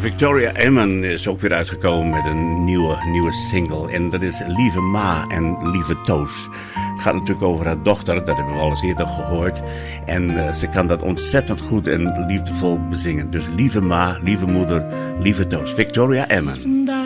Victoria Emmon is ook weer uitgekomen met een nieuwe single. En dat is Lieve Ma en Lieve Toos. Het gaat natuurlijk over haar dochter, dat hebben we al eens eerder gehoord. En ze kan dat ontzettend goed en liefdevol bezingen. Dus lieve ma, lieve moeder, lieve Toos. Victoria Emmon.